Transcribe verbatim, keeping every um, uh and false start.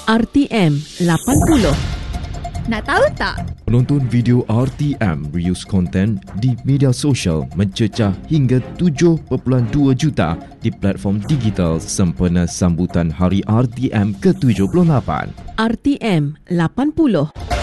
R T M lapan puluh. Nak tahu tak? Penonton video R T M reuse konten di media sosial mencecah hingga tujuh perpuluhan dua juta di platform digital sempena sambutan Hari R T M ke tujuh puluh lapan. R T M lapan puluh.